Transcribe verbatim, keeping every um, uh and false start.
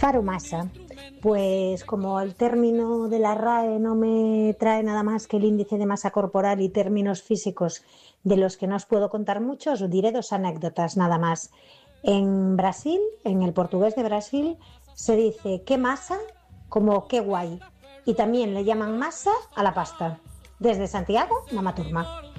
Faro masa. Pues como el término de la R A E no me trae nada más que el índice de masa corporal y términos físicos de los que no os puedo contar mucho, os diré dos anécdotas nada más. En Brasil, en el portugués de Brasil, se dice qué masa como qué guay. Y también le llaman masa a la pasta. Desde Santiago, Mama Turma.